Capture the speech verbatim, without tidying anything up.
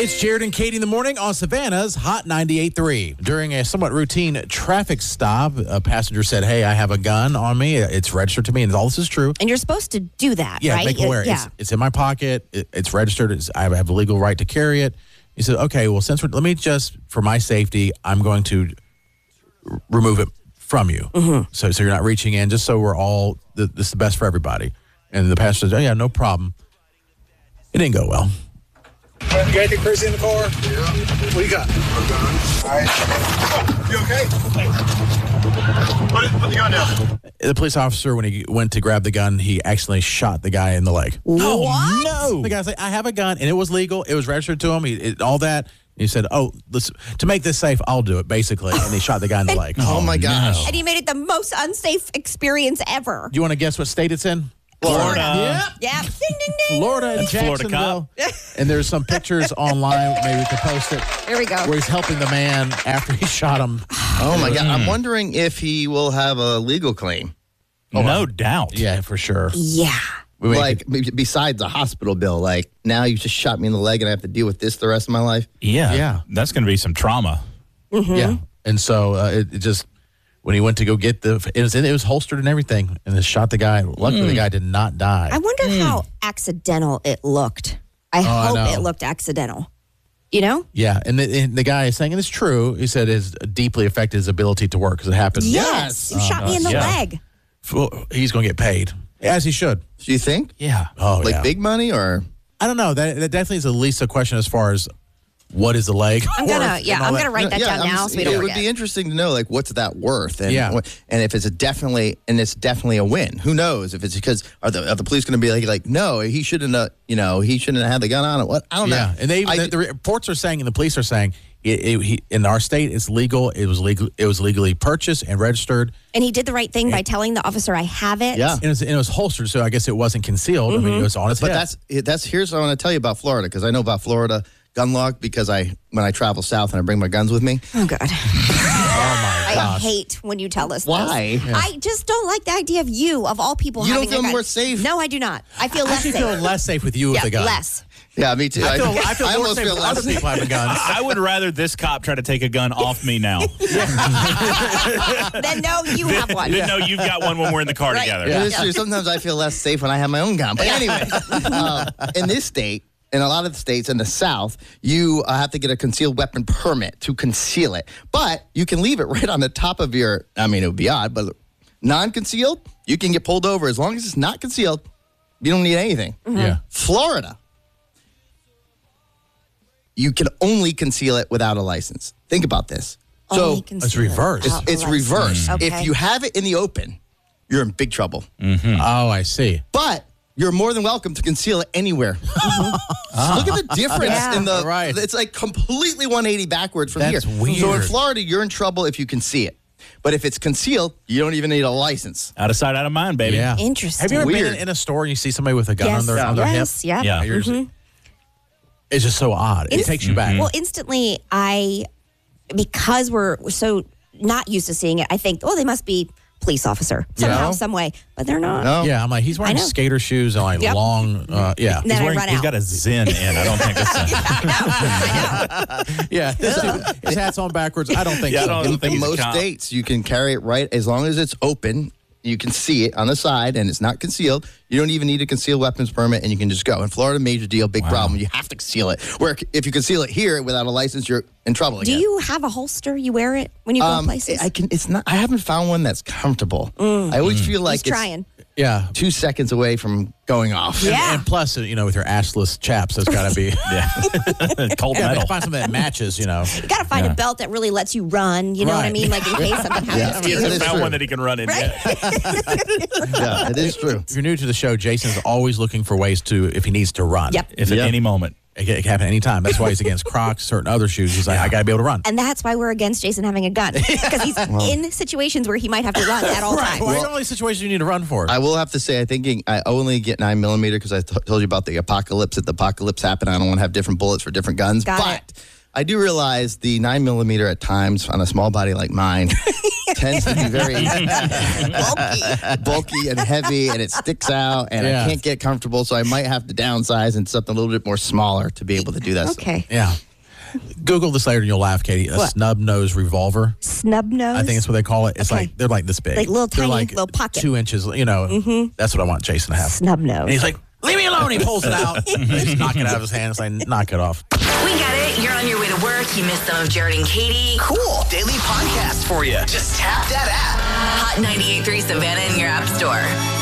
It's Jared and Katie in the morning on Savannah's Hot ninety-eight point three. During a somewhat routine traffic stop, a passenger said, hey, I have a gun on me. It's registered to me, and all this is true. And you're supposed to do that, yeah, right? make it aware. Yeah. It's, it's in my pocket. It, it's registered. It's, I have a legal right to carry it. He said, okay, well, since we're, let me just, for my safety, I'm going to r- remove it from you. Mm-hmm. So so you're not reaching in, just so we're all, th- this is the best for everybody. And the passenger said, oh, yeah, no problem. It didn't go well. You got anything crazy in the car? Yeah. What do you got? A gun. All right. Oh, you okay? Put, it, put the gun down. The police officer, when he went to grab the gun, he accidentally shot the guy in the leg. What? No. The guy's like, I have a gun, and it was legal. It was registered to him. He, it, all that. He said, oh, let's, to make this safe, I'll do it, basically. And he shot the guy in the leg. Oh, my gosh. And he made it the most unsafe experience ever. Do you want to guess what state it's in? Florida. Yeah. Yeah. Ding, ding, ding. Florida and That's Florida Jacksonville. And there's some pictures online. Maybe we can post it. Here we go. Where he's helping the man after he shot him. Oh, my God. I'm wondering if he will have a legal claim. No doubt. Yeah, for sure. Yeah. We make Like, it- b- besides a hospital bill, like, now you just shot me in the leg and I have to deal with this the rest of my life? Yeah. Yeah. That's going to be some trauma. Yeah. And so uh, it, it just, when he went to go get the, it was, it was holstered and everything, and it shot the guy. Luckily, the guy did not die. I wonder how accidental it looked. I Oh, I hope know. it looked accidental. You know? Yeah, and the, and the guy is saying, and it's true, he said it's deeply affected his ability to work because it happened. Yes. You shot me in the yeah. leg. Well, he's going to get paid, as he should. Do you think? Yeah. Oh, Like yeah. big money or? I don't know. That, that definitely is at least a question as far as what is the leg I'm gonna, worth yeah, and all I'm that. gonna write that down I'm now s- so we don't It would forget. be interesting to know, like, what's that worth? And, Yeah. what- and if it's a definitely, and it's definitely a win. Who knows? If it's because, are the, are the police going to be like, like, no, he shouldn't have, you know, he shouldn't have had the gun on it. What? I don't know. Yeah, and they I- the, the reports are saying, and the police are saying, it, it, he, in our state, it's legal. It was legal. It was legally purchased and registered, And he did the right thing by telling the officer, I have it. Yeah. and it was, and it was holstered. So I guess it wasn't concealed. I mean, it was on his But head. that's that's here's what I want to tell you about Florida, because I know about Florida gun law because I when I travel south and I bring my guns with me. Oh, God. oh my I gosh. hate when you tell us Why? this. I just don't like the idea of you, of all people, You don't having a feel gun. more safe? No, I do not. I feel I less actually safe. feel less safe with you yeah, with the gun. less. Yeah, me too. I feel, I feel more almost safe feel with less other people having guns. I would rather this cop try to take a gun off me now. Then no, you have one. Didn't know you've got one when we're in the car Right. together. It is true. Sometimes I feel less safe when I have my own gun. But anyway, uh, in this state, in a lot of the states in the South, you uh, have to get a concealed weapon permit to conceal it. But you can leave it right on the top of your, I mean, it would be odd, but non-concealed, you can get pulled over. As long as it's not concealed, you don't need anything. Yeah. Florida, you can only conceal it without a license. Think about this. So Only conceal it's it reversed. it's, without a it's license. reversed. Okay. If you have it in the open, you're in big trouble. Oh, I see. But you're more than welcome to conceal it anywhere. Look at the difference Yeah. in the. Right. It's like completely one eighty backwards from That's here. weird. So in Florida, you're in trouble if you can see it. But if it's concealed, you don't even need a license. Out of sight, out of mind, baby. Yeah. Interesting. Have you ever Weird. been in, in a store and you see somebody with a gun yes. on their, on their hip? yes, yeah. Yeah. Yours- It's just so odd. It Inst- takes you back. Well, instantly, I, because we're so not used to seeing it, I think, oh, they must be police officer somehow, No. some way. But they're not. No. Yeah, I'm like, he's wearing I know. skater shoes and like Yep. long, uh, yeah. Then He's, I wearing, run he's out. got a Zen in. I don't think this is. Yeah, his, his hat's on backwards. I don't think Yeah, I so. don't- In, think in he's a most cop. states, you can carry it right as long as it's open. You can see it on the side and it's not concealed. You don't even need a concealed weapons permit and you can just go. In Florida, major deal, big problem. You have to conceal it. Where if you conceal it here without a license, you're in trouble Do again. you have a holster? You wear it when you go Um, places? I can. It's not. I haven't found one that's comfortable. I always feel like He's trying. it's Yeah. two seconds away from going off. Yeah. And plus, you know, with your assless chaps, there's got to be. Yeah. Cold Yeah, metal. find something that matches, you know. You got to find Yeah. a belt that really lets you run. You know what I Right. mean? Like in case something happens Yeah. to He you. That hasn't is found true. one that he can run in yet. Yeah, it is true. If you're new to the show, Jason's always looking for ways to, if he needs to run. Yep. If at Yeah. any moment. It can, it can happen anytime. That's why he's against Crocs, certain other shoes. He's like, I got to be able to run. And that's why we're against Jason having a gun. Because he's in situations where he might have to run at all times. Well, the only situation you need to run for. I will have to say, I think I only get nine millimeter because I t- told you about the apocalypse. If the apocalypse happened, I don't want to have different bullets for different guns. Got but it. I do realize the nine millimeter at times on a small body like mine tends to be very bulky, bulky and heavy, and it sticks out, and Yeah. I can't get comfortable, so I might have to downsize into something a little bit more smaller to be able to do that. Okay. Yeah. Google this later and you'll laugh, Katie. A What? snub nose revolver. Snub nose. I think that's what they call it. It's Okay. like they're like this big, Like little They're tiny like little pocket. two inches. You know, mm-hmm. That's what I want Jason to have. snub nose. And he's like, "Leave me alone." He pulls it out, he's knocking it out of his hand. It's like, knock it off. We get it. You're on your way to work. You missed some of Jared and Katie. Cool. Daily podcast for you. Just tap that app. Hot ninety-eight point three Savannah in your app store.